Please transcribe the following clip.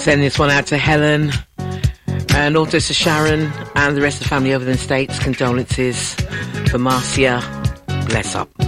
Send this one out to Helen and also to Sharon and the rest of the family over in the States. Condolences for Marcia. Bless up.